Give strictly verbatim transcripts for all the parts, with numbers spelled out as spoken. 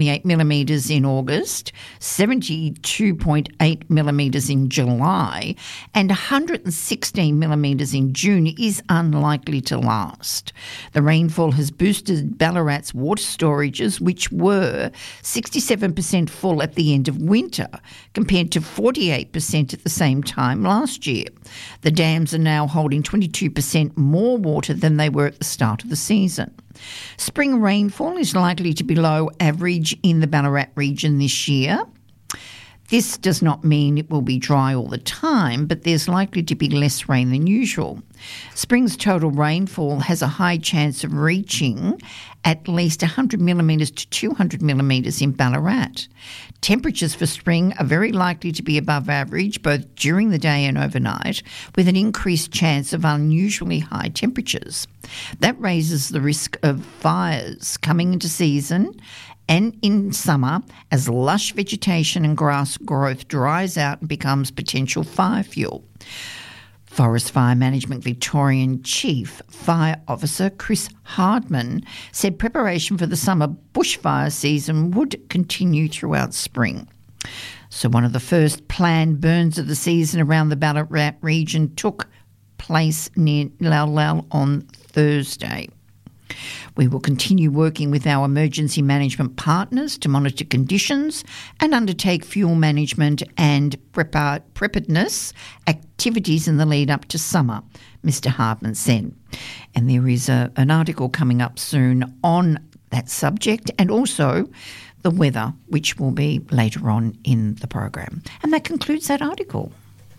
eight millimetres in August, seventy-two point eight millimetres in July, and one hundred sixteen millimetres in June is unlikely to last. The rainfall has boosted Ballarat's water storages, which were sixty-seven percent full at the end of winter, compared to forty-eight percent at the same time last year. The dams are now holding twenty-two percent more water than they were at the start of the season. Spring rainfall is likely to be below average in the Ballarat region this year. This does not mean it will be dry all the time, but there's likely to be less rain than usual. Spring's total rainfall has a high chance of reaching at least one hundred millimetres to two hundred millimetres in Ballarat. Temperatures for spring are very likely to be above average both during the day and overnight, with an increased chance of unusually high temperatures. That raises the risk of fires coming into season and in summer as lush vegetation and grass growth dries out and becomes potential fire fuel. Forest Fire Management Victorian Chief Fire Officer Chris Hardman said preparation for the summer bushfire season would continue throughout spring. So one of the first planned burns of the season around the Ballarat region took place near Lau Lau on Thursday. We will continue working with our emergency management partners to monitor conditions and undertake fuel management and prepar- preparedness activities in the lead up to summer, Mister Hardman said. And there is a, an article coming up soon on that subject and also the weather, which will be later on in the program. And that concludes that article.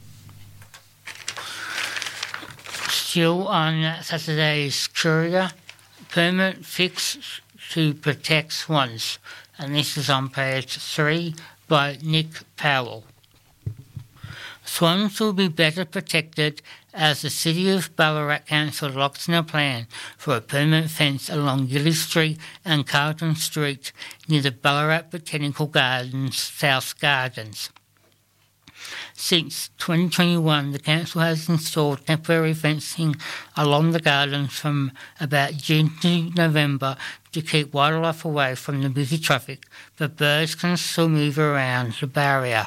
Still on Saturday's Courier, permanent fix to protect swans, and this is on page three by Nick Powell. Swans will be better protected as the City of Ballarat Council locks in a plan for a permanent fence along Gilly Street and Carlton Street near the Ballarat Botanical Gardens South Gardens. Since twenty twenty-one, the council has installed temporary fencing along the gardens from about June to November to keep wildlife away from the busy traffic, but birds can still move around the barrier.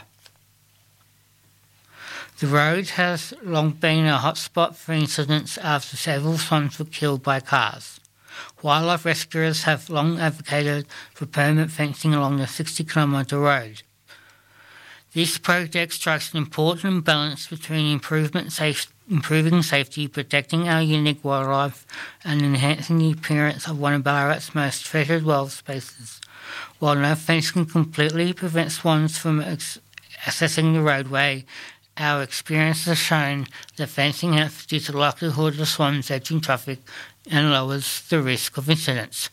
The road has long been a hotspot for incidents after several swans were killed by cars. Wildlife rescuers have long advocated for permanent fencing along the sixty kilometre road. This project strikes an important balance between improvement safe, improving safety, protecting our unique wildlife, and enhancing the appearance of one of Ballarat's most treasured wild spaces. While no fence can completely prevent swans from ex- accessing the roadway, our experience has shown that fencing helps reduce the likelihood of swans edging traffic and lowers the risk of incidents.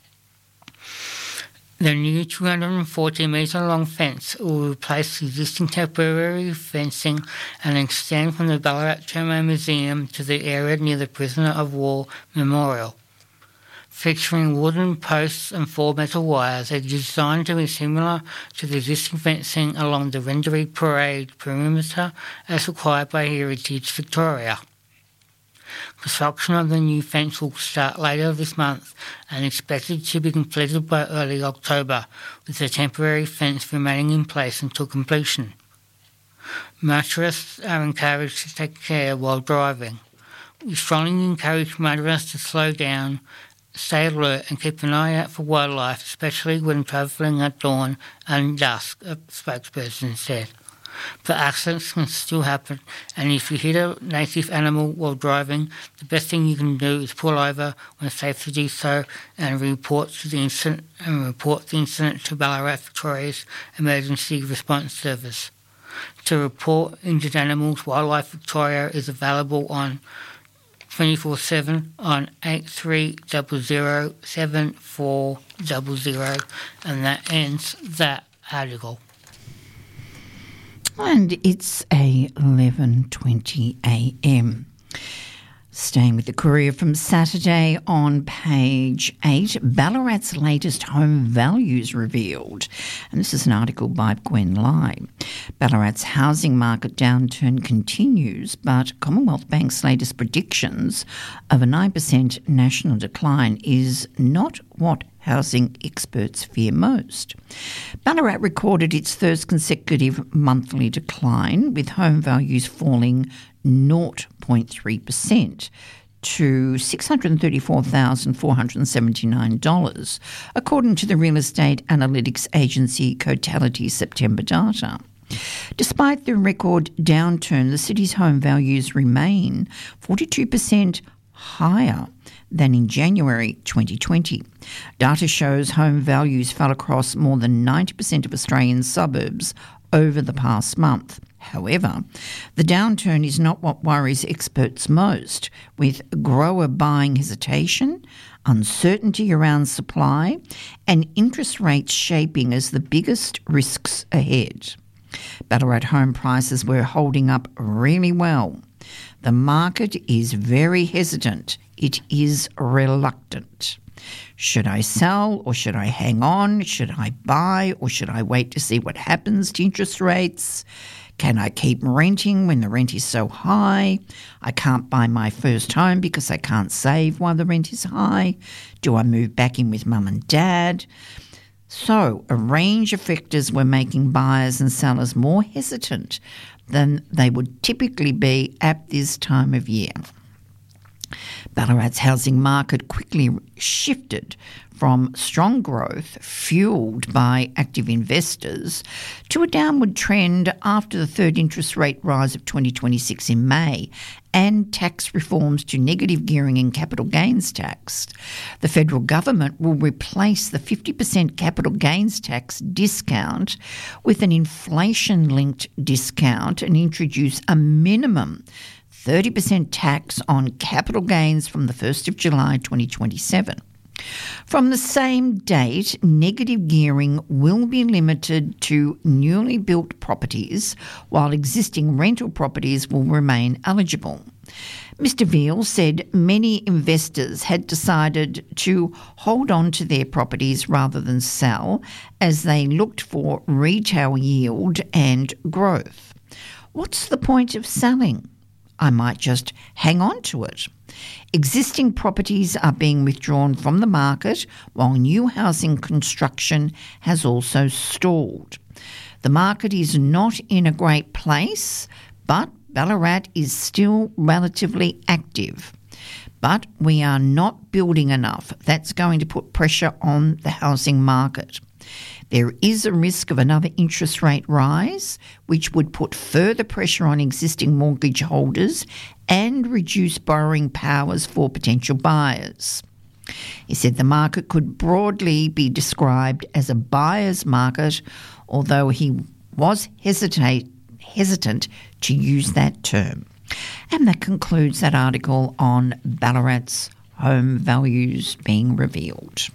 The new two hundred forty metre long fence will replace the existing temporary fencing and extend from the Ballarat Termo Museum to the area near the Prisoner of War Memorial. Featuring wooden posts and four metal wires, it is designed to be similar to the existing fencing along the Rendery Parade perimeter as required by Heritage Victoria. Construction of the new fence will start later this month and expected to be completed by early October, with the temporary fence remaining in place until completion. Motorists are encouraged to take care while driving. We strongly encourage motorists to slow down, stay alert and keep an eye out for wildlife, especially when travelling at dawn and dusk, a spokesperson said. But accidents can still happen, and if you hit a native animal while driving, the best thing you can do is pull over when safe to do so and report to the incident and report the incident to Ballarat Victoria's Emergency Response Service. To report injured animals, Wildlife Victoria is available on twenty-four seven on eight three zero zero seven four zero zero, and that ends that article. And it's eleven twenty a m. Staying with the Courier from Saturday on page eight, Ballarat's latest home values revealed. And this is an article by Gwen Lai. Ballarat's housing market downturn continues, but Commonwealth Bank's latest predictions of a nine percent national decline is not what housing experts fear most. Ballarat recorded its first consecutive monthly decline, with home values falling zero point three percent to six hundred thirty-four thousand four hundred seventy-nine dollars, according to the real estate analytics agency Cotality September data. Despite the record downturn, the city's home values remain forty-two percent higher than in January twenty twenty. Data shows home values fell across more than ninety percent of Australian suburbs over the past month. However, the downturn is not what worries experts most, with grower buying hesitation, uncertainty around supply, and interest rates shaping as the biggest risks ahead. Ballarat home prices were holding up really well. The market is very hesitant. It is reluctant. Should I sell or should I hang on? Should I buy or should I wait to see what happens to interest rates? Can I keep renting when the rent is so high? I can't buy my first home because I can't save while the rent is high. Do I move back in with mum and dad? So a range of factors were making buyers and sellers more hesitant than they would typically be at this time of year. Ballarat's housing market quickly shifted from strong growth fuelled by active investors to a downward trend after the third interest rate rise of twenty twenty-six in May and tax reforms to negative gearing and capital gains tax. The federal government will replace the fifty percent capital gains tax discount with an inflation-linked discount and introduce a minimum thirty percent tax on capital gains from the first of July twenty twenty-seven. From the same date, negative gearing will be limited to newly built properties, while existing rental properties will remain eligible. Mister Veal said many investors had decided to hold on to their properties rather than sell as they looked for retail yield and growth. What's the point of selling? I might just hang on to it. Existing properties are being withdrawn from the market, while new housing construction has also stalled. The market is not in a great place, but Ballarat is still relatively active. But we are not building enough. That's going to put pressure on the housing market. There is a risk of another interest rate rise, which would put further pressure on existing mortgage holders and reduce borrowing powers for potential buyers. He said the market could broadly be described as a buyer's market, although he was hesitate, hesitant to use that term. And that concludes that article on Ballarat's home values being revealed.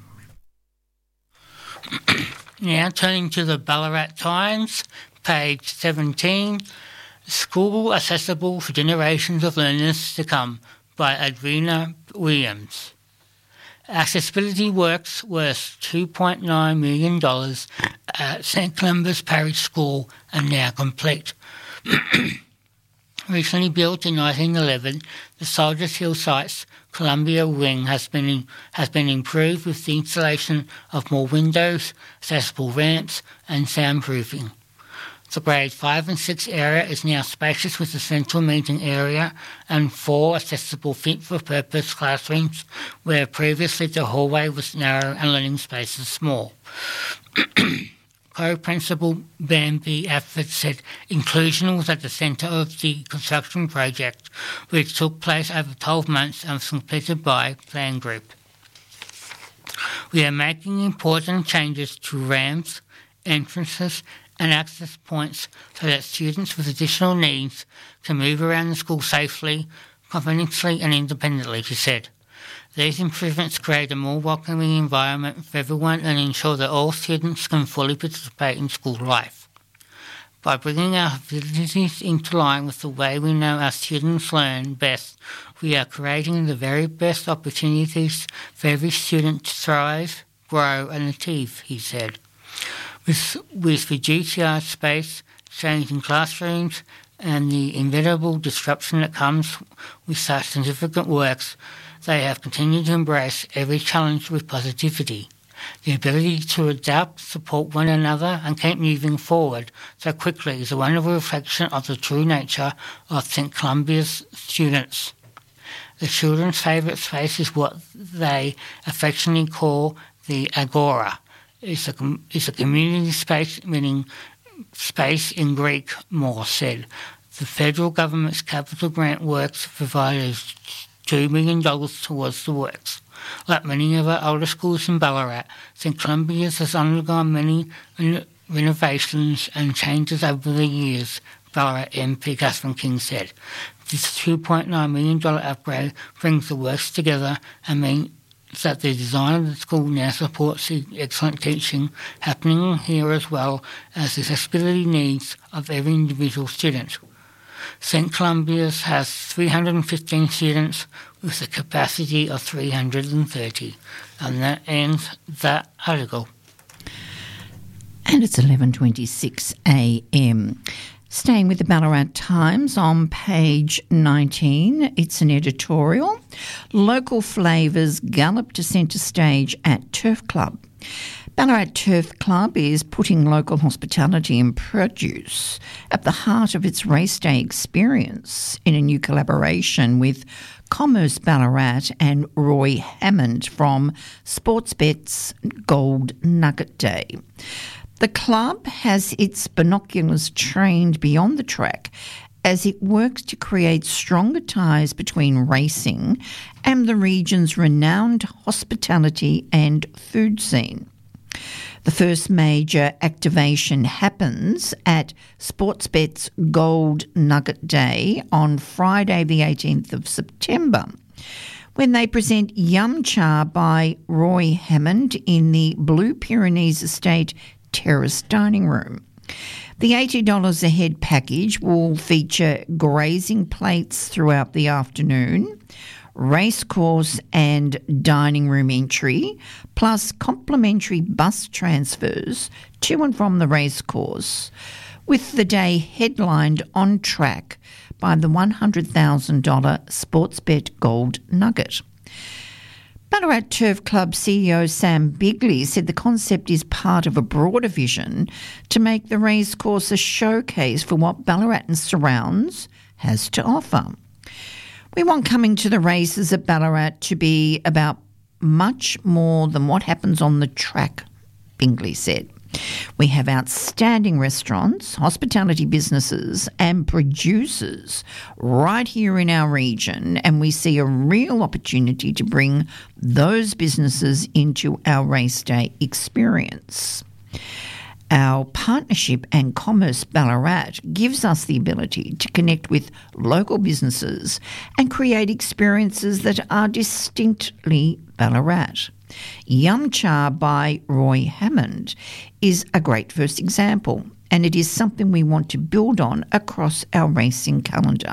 Now turning to the Ballarat Times, page seventeen, School Accessible for Generations of Learners to Come by Adrina Williams. Accessibility works worth two point nine million dollars at Saint Columba's Parish School are now complete. Recently built in nineteen eleven, the Soldiers Hill site's Columbia Wing has been in, has been improved with the installation of more windows, accessible ramps and soundproofing. The grade five and six area is now spacious with a central meeting area and four accessible fit-for-purpose classrooms, where previously the hallway was narrow and learning spaces small. Co-Principal Bambi Afford said inclusion was at the centre of the construction project, which took place over twelve months and was completed by Plan Group. We are making important changes to ramps, entrances and access points so that students with additional needs can move around the school safely, confidently and independently, she said. These improvements create a more welcoming environment for everyone and ensure that all students can fully participate in school life. By bringing our facilities into line with the way we know our students learn best, we are creating the very best opportunities for every student to thrive, grow and achieve, he said. With, with reduced yard space, changing classrooms and the inevitable disruption that comes with such significant works, they have continued to embrace every challenge with positivity. The ability to adapt, support one another and keep moving forward so quickly is a wonderful reflection of the true nature of Saint Columba's students. The children's favourite space is what they affectionately call the Agora. It's a, it's a community space, meaning space in Greek, Moore said. The federal government's capital grant works provided two million dollars towards the works. Like many of our older schools in Ballarat, Saint Columba's has undergone many renovations and changes over the years, Ballarat M P Catherine King said. This two point nine million dollars upgrade brings the works together and means that the design of the school now supports the excellent teaching happening here as well as the accessibility needs of every individual student. Saint Columba's has three hundred fifteen students with a capacity of three hundred thirty. And that ends that article. And it's eleven twenty-six a m. Staying with the Ballarat Times on page nineteen, it's an editorial. Local flavours gallop to centre stage at Turf Club. Ballarat Turf Club is putting local hospitality and produce at the heart of its race day experience in a new collaboration with Commerce Ballarat and Roy Hammond from Sportsbet's Gold Nugget Day. The club has its binoculars trained beyond the track as it works to create stronger ties between racing and the region's renowned hospitality and food scene. The first major activation happens at Sportsbet's Gold Nugget Day on Friday the eighteenth of September, when they present Yum Cha by Roy Hammond in the Blue Pyrenees Estate Terrace Dining Room. The eighty dollars a head package will feature grazing plates throughout the afternoon, racecourse and dining room entry, plus complimentary bus transfers to and from the racecourse, with the day headlined on track by the one hundred thousand dollars Sportsbet Gold Nugget. Ballarat Turf Club C E O Sam Bigley said the concept is part of a broader vision to make the racecourse a showcase for what Ballarat and surrounds has to offer. We want coming to the races at Ballarat to be about much more than what happens on the track, Bingley said. We have outstanding restaurants, hospitality businesses and producers right here in our region, and we see a real opportunity to bring those businesses into our race day experience. Our partnership and Commerce Ballarat gives us the ability to connect with local businesses and create experiences that are distinctly Ballarat. Yum Cha by Roy Hammond is a great first example, and it is something we want to build on across our racing calendar.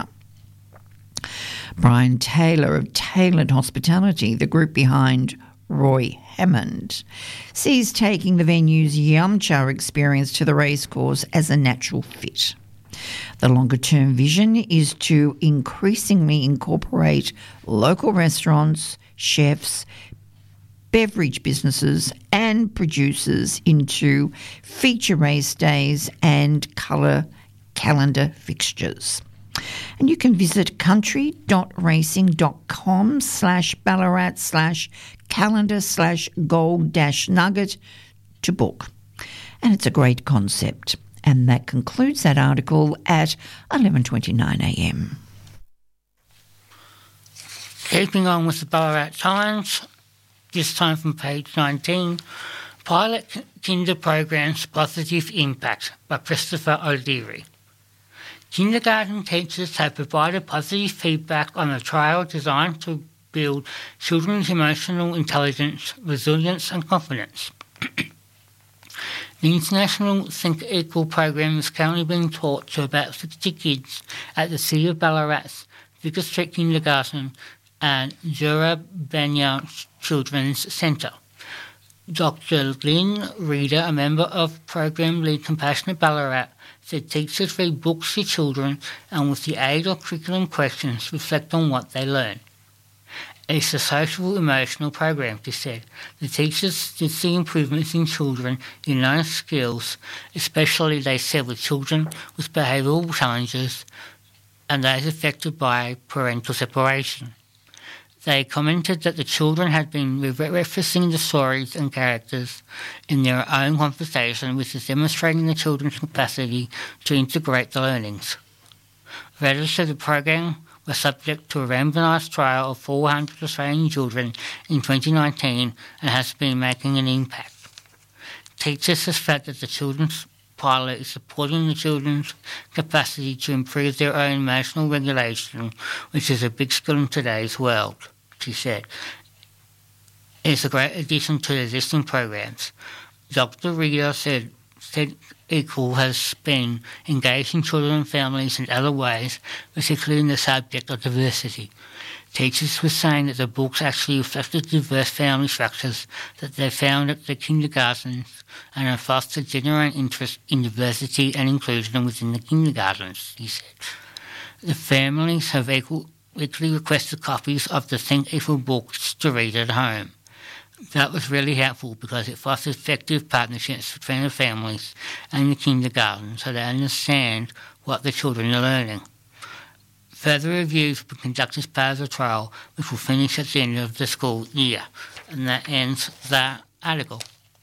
Brian Taylor of Tailored Hospitality, the group behind Roy Hammond, sees taking the venue's Yum Cha experience to the racecourse as a natural fit. The longer-term vision is to increasingly incorporate local restaurants, chefs, beverage businesses and producers into feature race days and colour calendar fixtures. And you can visit country.racing.com slash Ballarat slash calendar slash gold dash nugget to book. And it's a great concept. And that concludes that article at eleven twenty-nine a m. Keeping on with the Ballarat Times, this time from page nineteen, Pilot Kinder Program's Positive Impact by Christopher O'Leary. Kindergarten teachers have provided positive feedback on a trial designed to build children's emotional intelligence, resilience and confidence. The International Think Equal program is currently being taught to about sixty kids at the City of Ballarat's Vicar Street Kindergarten and Jura Banya Children's Centre. Doctor Lynn Reader, a member of Program Lead Compassionate Ballarat, said teachers read books to children and with the aid of curriculum questions reflect on what they learn. It's a social emotional program, she said. The teachers did see improvements in children in learning skills, especially, they said, with children with behavioural challenges and those affected by parental separation. They commented that the children had been referencing the stories and characters in their own conversation, which is demonstrating the children's capacity to integrate the learnings. Redders said the program was subject to a randomised trial of four hundred Australian children in twenty nineteen and has been making an impact. Teachers suspect that the children's pilot is supporting the children's capacity to improve their own emotional regulation, which is a big skill in today's world, she said. It's a great addition to the existing programs. Doctor Rita said, said Equal has been engaging children and families in other ways, particularly in the subject of diversity. Teachers were saying that the books actually reflected diverse family structures that they found at the kindergartens and have fostered genuine interest in diversity and inclusion within the kindergartens, he said. The families have equal, weekly requested copies of the Think Equal books to read at home. That was really helpful because it fosters effective partnerships between the families and the kindergarten so they understand what the children are learning. Further reviews will be conducted as part of the trial, which will finish at the end of the school year. And that ends that article.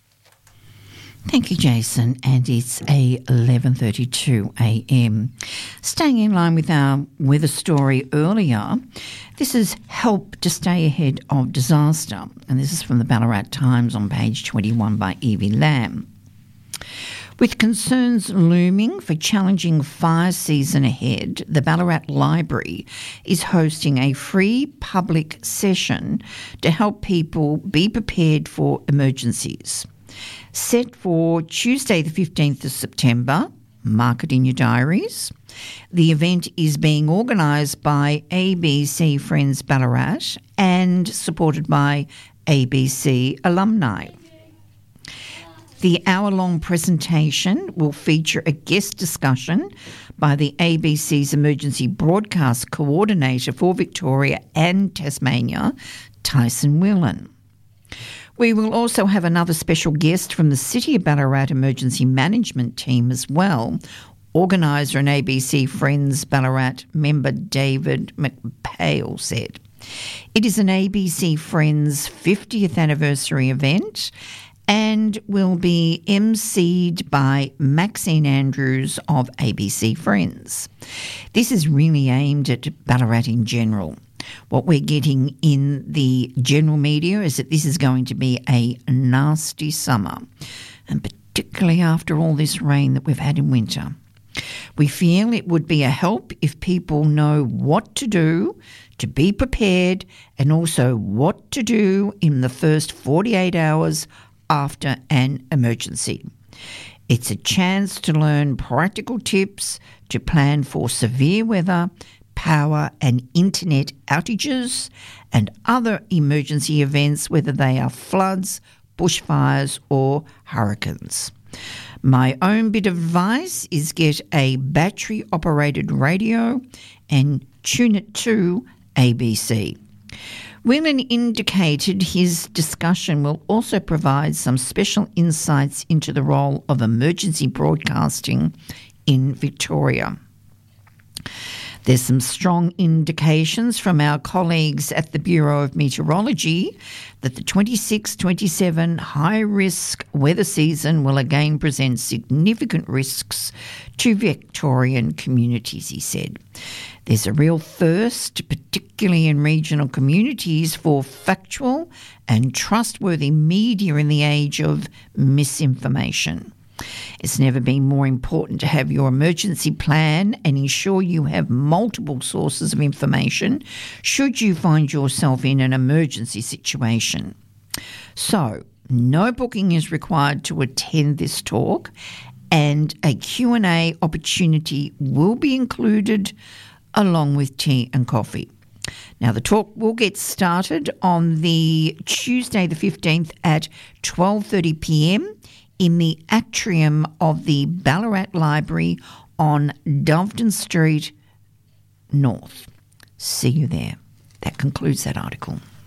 Thank you, Jason. And it's eleven thirty-two a m. Staying in line with our weather story earlier, this is help to stay ahead of disaster. And this is from the Ballarat Times on page twenty-one by Evie Lamb. With concerns looming for challenging fire season ahead, the Ballarat Library is hosting a free public session to help people be prepared for emergencies. Set for Tuesday the fifteenth of September, mark it in your diaries. The event is being organised by A B C Friends Ballarat and supported by A B C alumni. The hour-long presentation will feature a guest discussion by the A B C's Emergency Broadcast Coordinator for Victoria and Tasmania, Tyson Whelan. We will also have another special guest from the City of Ballarat Emergency Management Team as well. Organiser and A B C Friends Ballarat member David McPhail said. It is an A B C Friends fiftieth anniversary event and will be emceed by Maxine Andrews of A B C Friends. This is really aimed at Ballarat in general. What we're getting in the general media is that this is going to be a nasty summer, and particularly after all this rain that we've had in winter. We feel it would be a help if people know what to do to be prepared and also what to do in the first forty-eight hours after an emergency. It's a chance to learn practical tips to plan for severe weather, power and internet outages and other emergency events, whether they are floods, bushfires or hurricanes. My own bit of advice is get a battery-operated radio and tune it to A B C. Whelan indicated his discussion will also provide some special insights into the role of emergency broadcasting in Victoria. There's some strong indications from our colleagues at the Bureau of Meteorology that the twenty-six twenty-seven high-risk weather season will again present significant risks to Victorian communities, he said. There's a real thirst, particularly in regional communities, for factual and trustworthy media in the age of misinformation. It's never been more important to have your emergency plan and ensure you have multiple sources of information should you find yourself in an emergency situation. So, no booking is required to attend this talk, and a Q and A opportunity will be included along with tea and coffee. Now, the talk will get started on the Tuesday the fifteenth at twelve thirty p m in the atrium of the Ballarat Library on Doveton Street North. See you there. That concludes that article.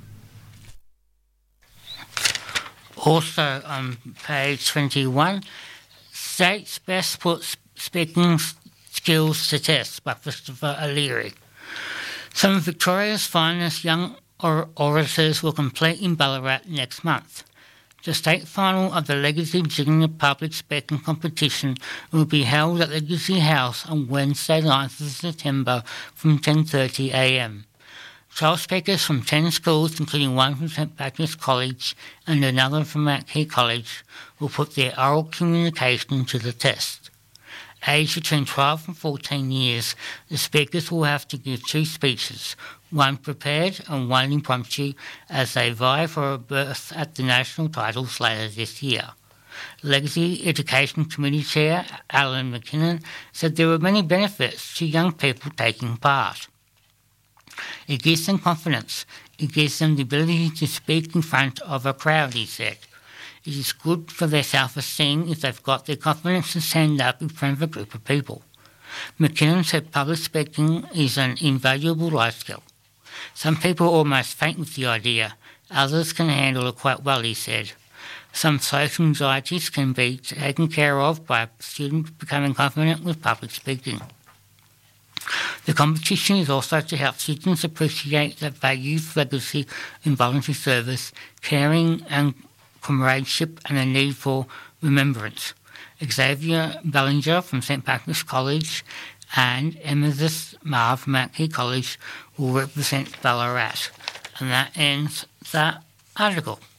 Also on page twenty-one, States Best Put Speaking Skills to Test by Christopher O'Leary. Some of Victoria's finest young or- orators will compete in Ballarat next month. The state final of the Legacy Junior Public Speaking Competition will be held at Legacy House on Wednesday, ninth of September from ten thirty a m. Twelve speakers from ten schools, including one from St Patrick's College and another from Mount Key College, will put their oral communication to the test. Aged between twelve and fourteen years, the speakers will have to give two speeches, one prepared and one impromptu, as they vie for a berth at the national titles later this year. Legacy Education Committee Chair Alan McKinnon said there were many benefits to young people taking part. It gives them confidence. It gives them the ability to speak in front of a crowd, he said. It is good for their self-esteem if they've got their confidence to stand up in front of a group of people. McKinnon said public speaking is an invaluable life skill. Some people almost faint with the idea. Others can handle it quite well, he said. Some social anxieties can be taken care of by a student becoming confident with public speaking. The competition is also to help students appreciate the value of legacy in voluntary service, caring and comradeship, and the need for remembrance. Xavier Bellinger from St Patrick's College and Amethyst Marr from Mount Key College will represent Ballarat. And that ends that article.